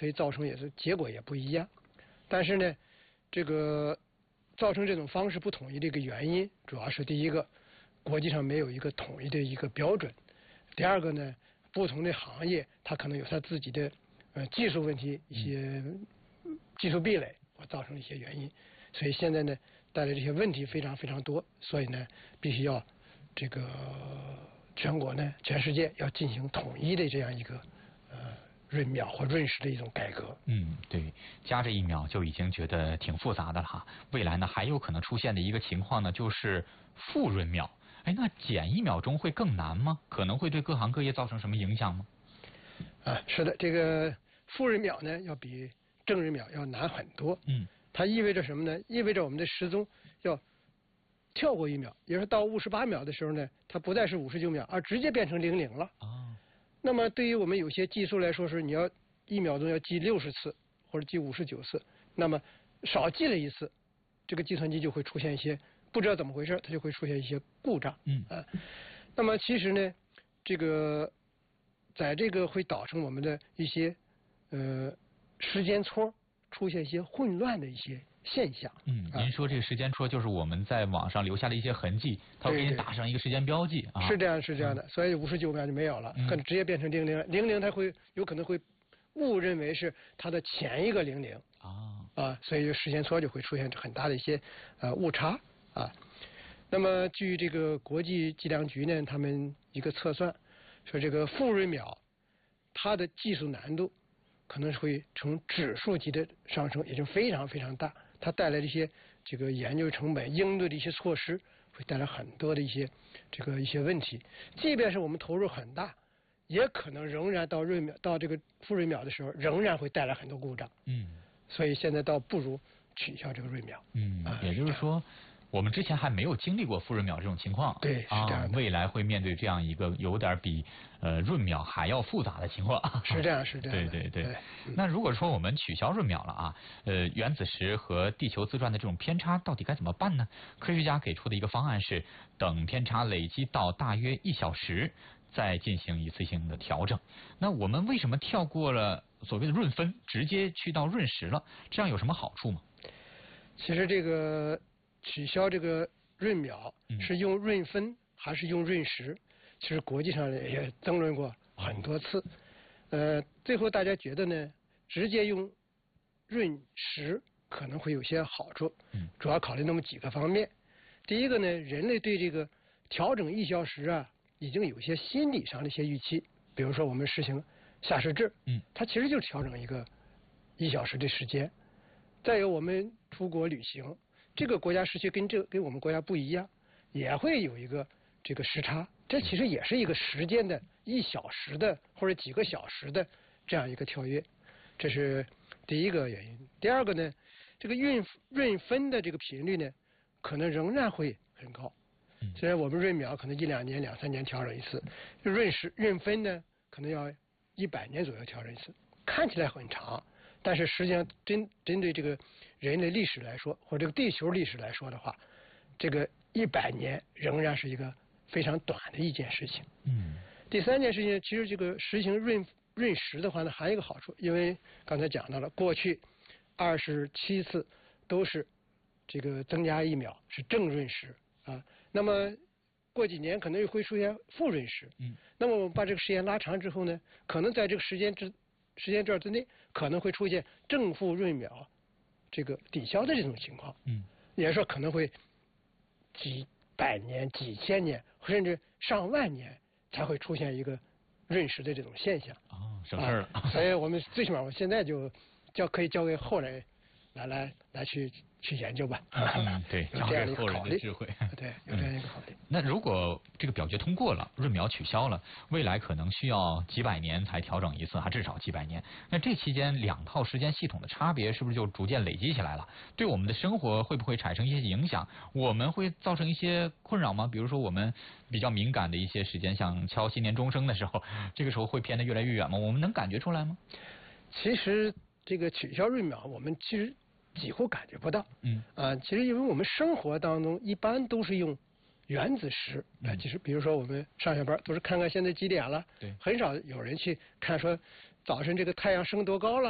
所以造成也是结果也不一样。但是呢，这个造成这种方式不统一的一个原因，主要是第一个，国际上没有一个统一的一个标准；第二个呢，不同的行业它可能有它自己的技术问题、一些技术壁垒，造成一些原因。所以现在呢，带来这些问题非常非常多，所以呢，必须要这个全国呢、全世界要进行统一的这样一个闰秒或闰时的一种改革。 对，加这1秒就已经觉得挺复杂的了哈。未来呢，还有可能出现的一个情况呢，就是负闰秒。那减1秒钟会更难吗？可能会对各行各业造成什么影响吗？ 是的，这个负闰秒呢，要比正闰秒要难很多。它意味着什么呢？意味着我们的时钟要跳过1秒，也就是到58秒的时候呢，它不再是59秒，而直接变成00了。那么对于我们有些计数来说，是你要1秒钟要记60次或者记59次，那么少记了1次，这个计算机就会出现一些不知道怎么回事，它就会出现一些故障。那么其实呢，这个在这个会导致我们的一些时间戳出现一些混乱的一些现象。 您说这个时间戳就是我们在网上留下的一些痕迹，它会给你打上一个时间标记啊。 是这样的，所以59秒就没有了，可能直接变成00，00它会有可能会误认为是它的前一个00所以时间戳就会出现很大的一些误差啊。那么据这个国际计量局呢，他们一个测算说，这个负闰秒它的技术难度可能会呈指数级的上升，也就非常非常大。它带来的一些这个研究成本、应对的一些措施，会带来很多的一些问题。即便是我们投入很大，也可能仍然到这个负闰秒的时候，仍然会带来很多故障。所以现在倒不如取消这个闰秒。 也就是说，我们之前还没有经历过负闰秒这种情况。 对，是这样的。 未来会面对这样一个有点比闰秒还要复杂的情况。 是这样的。 对。那如果说我们取消闰秒了啊，原子时和地球自转的这种偏差到底该怎么办呢？科学家给出的一个方案是，等偏差累积到大约1小时，再进行一次性的调整。那我们为什么跳过了所谓的闰分，直接去到闰时了？这样有什么好处吗？ 其实这个取消这个闰秒是用闰分还是用闰时，其实国际上也争论过很多次。最后大家觉得呢，直接用闰时可能会有些好处。主要考虑那么几个方面。第一个呢，人类对这个调整1小时啊，已经有些心理上的一些预期。比如说我们实行夏时制，它其实就是调整一个1小时的时间。再有我们出国旅行，这个国家时区跟我们国家不一样，也会有一个这个时差，这其实也是一个时间的1小时的或者几个小时的这样一个跳跃，这是第一个原因。第二个呢，这个闰分的这个频率呢，可能仍然会很高。虽然我们闰秒可能1、2年、2、3年调整一次，闰分呢可能要100年左右调整一次，看起来很长。但是实际上针对这个人类历史来说，或者这个地球历史来说的话，这个100年仍然是一个非常短的一件事情。第三件事情，其实这个实行闰时的话呢，还有一个好处，因为刚才讲到了，过去27次都是这个增加1秒是正闰时啊，那么过几年可能又会出现负闰时。那么我们把这个时间拉长之后呢，可能在这个时间段之内，可能会出现正负闰秒这个抵消的这种情况。也就是说可能会几百年、几千年，甚至上万年才会出现一个闰时的这种现象。 省事了。 所以我们最起码我现在就可以交给后人来去研究吧。 对，交给后人的智慧。 对，有这样一个考虑。 那如果这个表决通过了，闰秒取消了，未来可能需要几百年才调整一次，还至少几百年。那这期间2套时间系统的差别是不是就逐渐累积起来了？对我们的生活会不会产生一些影响？我们会造成一些困扰吗？比如说我们比较敏感的一些时间，像敲新年钟声的时候，这个时候会偏得越来越远吗？我们能感觉出来吗？ 其实这个取消闰秒，我们其实几乎感觉不到。其实因为我们生活当中一般都是用原子时其实比如说我们上下班都是看看现在几点了，很少有人去看说早晨这个太阳升多高了。